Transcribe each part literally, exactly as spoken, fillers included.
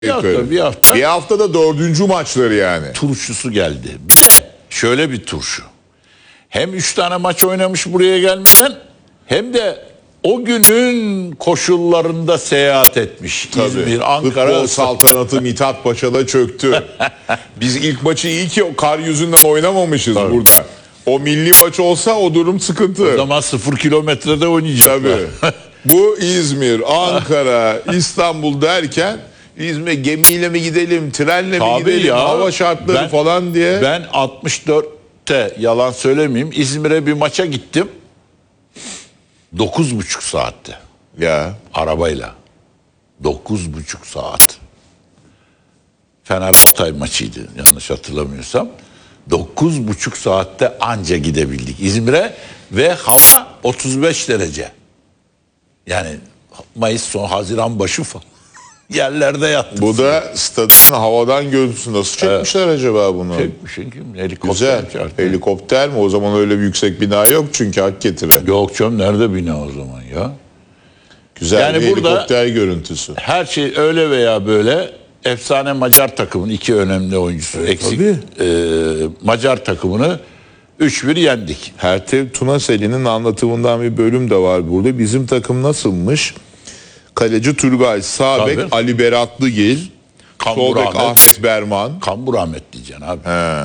Bir hafta, bir hafta. Bir haftada dördüncü maçları yani. Turşusu geldi. Bir de şöyle bir turşu. Hem üç tane maç oynamış buraya gelmeden hem de o günün koşullarında seyahat etmiş. Tabii. İzmir, Ankara. Futbol saltanatı Mithat Paşa'da çöktü. Biz ilk maçı iyi ki o kar yüzünden oynamamışız Tabii. burada. O milli maç olsa o durum sıkıntı. O zaman sıfır kilometrede oynayacaklar. Tabii. Bu İzmir, Ankara, İstanbul derken İzmir'e gemiyle mi gidelim, trenle mi Tabii gidelim, ya. hava şartları Ben- falan diye. Ben altmış dörtte yalan söylemeyeyim İzmir'e bir maça gittim. dokuz buçuk saatte. Ya Arabayla. dokuz buçuk saat. Fener Altay maçıydı yanlış hatırlamıyorsam. dokuz buçuk saatte anca gidebildik İzmir'e ve hava otuz beş derece. Yani Mayıs son Haziran başı falan. Yerlerde yattık. bu da stadın havadan görüntüsü nasıl çekmişler acaba bunu? Çekmişsin kim? Helikopter Güzel. çarptı. Helikopter mi? O zaman öyle bir yüksek bina yok çünkü hak getire. Yok canım nerede bina o zaman ya? Güzel Yani bir burada- helikopter görüntüsü. Her şey öyle veya böyle efsane Macar takımın iki önemli oyuncusu eksik. tabii. e, Macar takımını üç bir yendik. Hertev Tunaseli'nin anlatımından bir bölüm de var burada. Bizim takım nasılmış? Kaleci Turgay, sağ bek Tabii. Ali Beratlıgil, Kambur sol bek Ahmet. Ahmet Berman, Kambur Ahmet diyeceksin abi.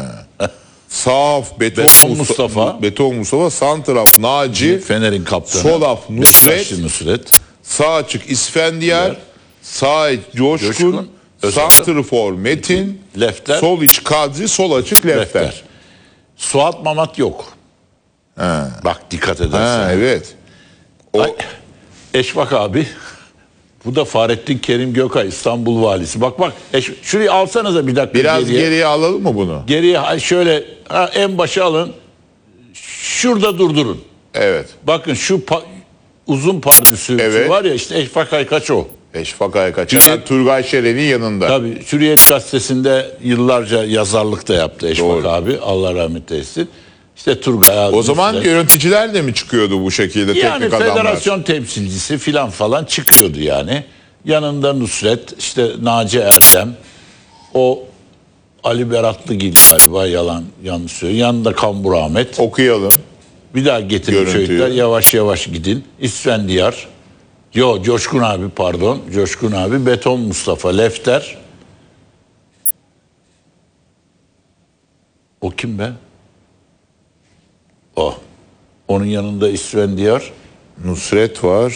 sağ af Beton, Beton Mustafa, Mustafa. Beton Mustafa, santraf Naci, Fener'in kaptanı. sol af Nusret, Beşiktaşlı Nusret. sağ açık İsfendiyar, Evet. sağ iç Coşkun, Coşkun, Özel- santrfor Metin, Lefter. sol iç Kadri, sol açık Lefter. Lefter. Suat Mamat yok. Bak dikkat edersen. Ha, evet. O Ay, Eşbak abi. Bu da Fahrettin Kerim Gökay İstanbul valisi. Bak bak Eş, şurayı alsanıza bir dakika biraz geriye. geriye alalım mı bunu? Geriye ha, şöyle ha, en başa alın. Şurada durdurun. Evet. Bakın şu pa- uzun pardüsü Evet. var ya işte Eşbak Aykaç o. Eşfak Aykaç. Hürriyet- Hemen Turgay Şeren'in yanında. Tabii Hürriyet Gazetesi'nde yıllarca yazarlık da yaptı Eşbak Doğru. abi. Allah rahmet eylesin. İşte Turgay abi. O zaman işte- yöneticiler de mi çıkıyordu bu şekilde, yani teknik adamlar? federasyon temsilcisi filan falan çıkıyordu yani. Yanında Nusret, işte Naci Erdem, o Ali Beratlıgil galiba yalan yanlış söylüyor. Yanında Kambur Ahmet. Okuyalım. Bir daha getirin Görüntüyü. çocuklar yavaş yavaş gidin. İsfendiyar, yo Coşkun abi pardon, Coşkun abi, Beton Mustafa, Lefter. O kim be? O. Onun yanında İsfendiyar. Nusret var.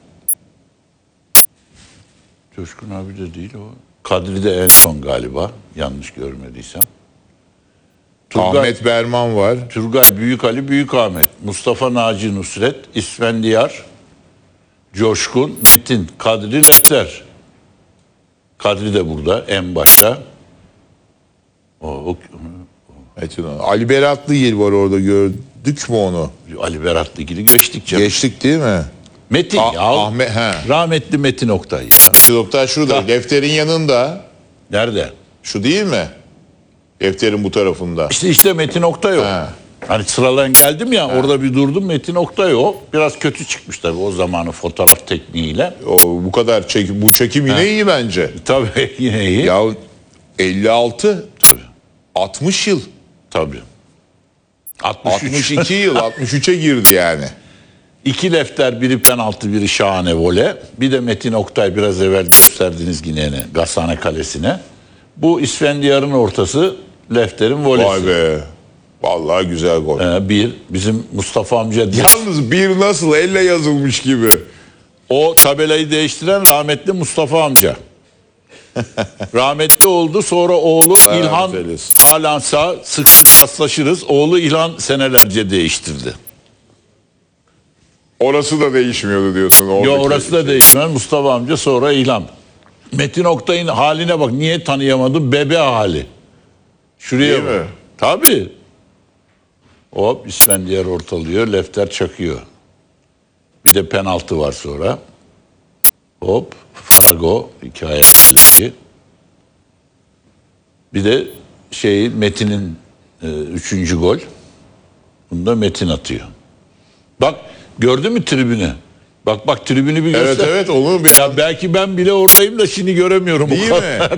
Coşkun abi de değil o. Kadri de en son galiba. Yanlış görmediysem. Turgay, Ahmet Berman var. Turgay Büyük Ali Büyük Ahmet. Mustafa Naci Nusret. İsfendiyar. Coşkun. Metin. Kadri Lefter. Kadri de burada en başta. O, o, Metin o. Ali Beratlıgil var orada, gördük mü onu? Ali Beratlıgil'i geçtik canım. Geçtik değil mi? Metin Ah- ya. Ahmet, he. Rahmetli Metin Oktay. Ya. Şu doktor şurada. Ha. Defterin yanında. Nerede? Şu değil mi? Defterin bu tarafında. İşte işte Metin Oktay o. Ha. Hani sıralayan geldim ya orada bir durdum Metin Oktay o. Biraz kötü çıkmış tabii o zamanın fotoğraf tekniğiyle. O bu kadar çekim, bu çekim yine iyi bence. Tabii yine iyi. Ya elli altı, Tabii. altmış yıl. Tabii. altmış üç. altmış iki yıl, altmış üçe girdi yani. İki Lefter, biri penaltı, biri şahane vole. Bir de Metin Oktay biraz evvel gösterdiniz yine Gazhane Kalesi'ne. Bu İsfendiyar'ın ortası, Lefter'in volesi. Vay be. Vallahi güzel gol. Ee, bir, bizim Mustafa amca diye. Yalnız bir nasıl elle yazılmış gibi. O tabelayı değiştiren rahmetli Mustafa amca. Rahmetli oldu, sonra oğlu Allah İlhan rahmet eylesin. halen sağ, sık sık rastlaşırız. Oğlu İlhan senelerce değiştirdi. Orası da değişmiyordu diyorsun. Yo oradaki. orası da değişmez. Mustafa amca sonra İlhan. Metin Oktay'ın haline bak. Niye tanıyamadım? Bebe hali. Şuraya Değil bak. mi? Tabii. Hop İsfendiyar ortalıyor. Lefter çakıyor. Bir de penaltı var sonra. Hop. Fargo. Hikaye. Bir de şey Metin'in e, üçüncü gol. Bunu da Metin atıyor. Bak gördün mü tribünü? Bak bak tribünü bir göster. Evet evet onu bir Ya belki ben bile oradayım da şimdi göremiyorum. Değil o mi? kadar.